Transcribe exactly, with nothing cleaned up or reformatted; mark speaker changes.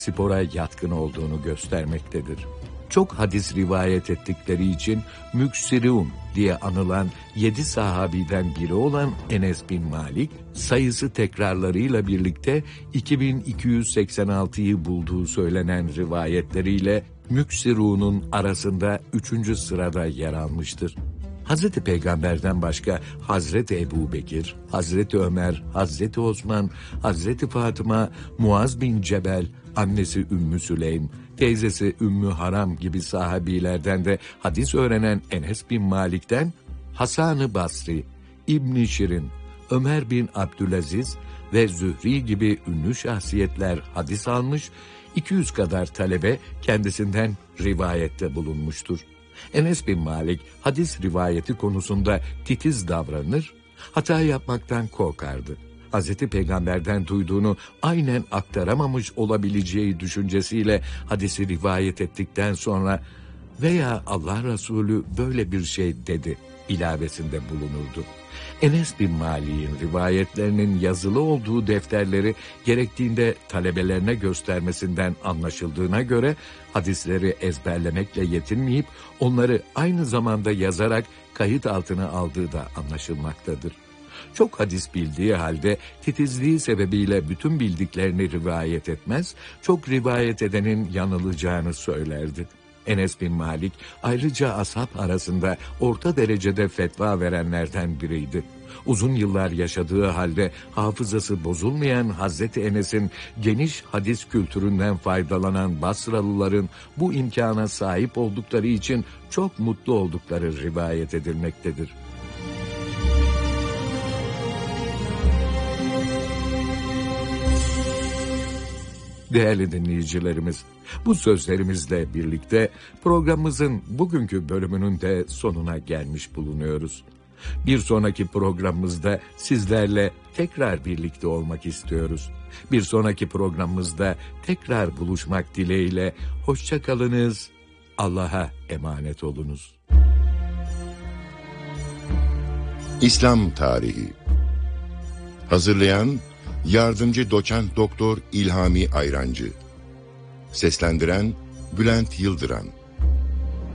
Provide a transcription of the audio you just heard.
Speaker 1: spora yatkın olduğunu göstermektedir. Çok hadis rivayet ettikleri için müksirun diye anılan yedi sahabiden biri olan Enes bin Malik, sayısı tekrarlarıyla birlikte iki bin iki yüz seksen altıyı bulduğu söylenen rivayetleriyle müksirunun arasında üçüncü sırada yer almıştır. Hazreti Peygamber'den başka Hazreti Ebubekir, Hazreti Ömer, Hazreti Osman, Hazreti Fatıma, Muaz bin Cebel, annesi Ümmü Süleym, teyzesi Ümmü Haram gibi sahabilerden de hadis öğrenen Enes bin Malik'ten Hasan-ı Basri, İbn Şirin, Ömer bin Abdülaziz ve Zühri gibi ünlü şahsiyetler hadis almış, iki yüz kadar talebe kendisinden rivayette bulunmuştur. Enes bin Malik hadis rivayeti konusunda titiz davranır, hata yapmaktan korkardı. Hazreti Peygamber'den duyduğunu aynen aktaramamış olabileceği düşüncesiyle hadisi rivayet ettikten sonra veya Allah Resulü böyle bir şey dedi ilavesinde bulunurdu. Enes bin Malik'in rivayetlerinin yazılı olduğu defterleri gerektiğinde talebelerine göstermesinden anlaşıldığına göre hadisleri ezberlemekle yetinmeyip onları aynı zamanda yazarak kayıt altına aldığı da anlaşılmaktadır. Çok hadis bildiği halde titizliği sebebiyle bütün bildiklerini rivayet etmez, çok rivayet edenin yanılacağını söylerdi. Enes bin Malik ayrıca ashab arasında orta derecede fetva verenlerden biriydi. Uzun yıllar yaşadığı halde hafızası bozulmayan Hazreti Enes'in geniş hadis kültüründen faydalanan Basralıların bu imkana sahip oldukları için çok mutlu oldukları rivayet edilmektedir. Değerli dinleyicilerimiz, bu sözlerimizle birlikte programımızın bugünkü bölümünün de sonuna gelmiş bulunuyoruz. Bir sonraki programımızda sizlerle tekrar birlikte olmak istiyoruz. Bir sonraki programımızda tekrar buluşmak dileğiyle hoşça kalınız, Allah'a emanet olunuz.
Speaker 2: İslam Tarihi. Hazırlayan Yardımcı Doçent Doktor İlhami Ayrancı. Seslendiren Bülent Yıldıran.